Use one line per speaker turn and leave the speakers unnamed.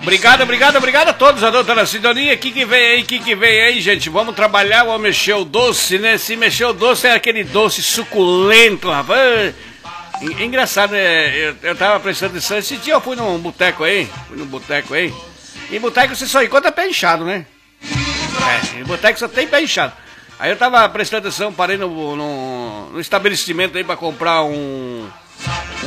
Obrigado a todos, a doutora Sidonia. Que vem aí, gente? Vamos trabalhar, vamos mexer o doce, né? Se mexer o doce é aquele doce suculento, rapaz. Engraçado, né? Eu tava prestando atenção. Esse dia eu fui num boteco aí. E boteco você só encontra pé inchado, né? Em boteco só tem pé inchado. Aí eu tava prestando atenção, parei no estabelecimento aí pra comprar um